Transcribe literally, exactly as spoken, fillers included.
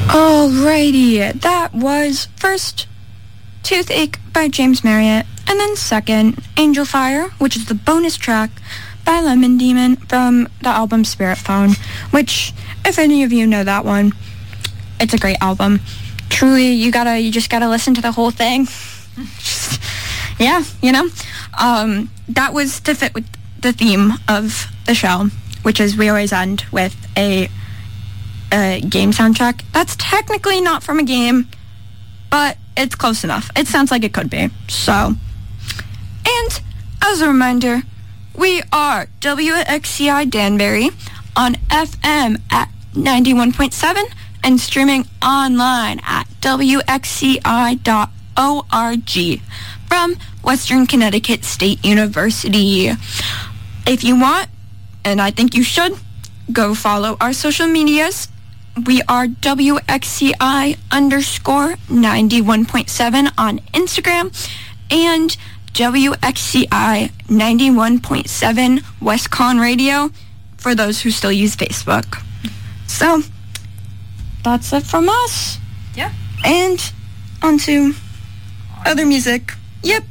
Alrighty, that was first Toothache by James Marriott, and then second Angel Fire, which is the bonus track by Lemon Demon from the album Spirit Phone, which, if any of you know that one, it's a great album. Truly, you gotta, you just gotta listen to the whole thing. Just, yeah, you know? Um, that was to fit with the theme of the show, which is we always end with a a game soundtrack. That's technically not from a game, but it's close enough. It sounds like it could be. So, and as a reminder, we are W X C I Danbury on F M at ninety-one point seven and streaming online at W X C I dot org from Western Connecticut State University. If you want, and I think you should, go follow our social medias. We are W X C I underscore ninety-one point seven on Instagram and W X C I ninety-one point seven WestCon Radio for those who still use Facebook. So, that's it from us. Yeah. And on to other music. Yep.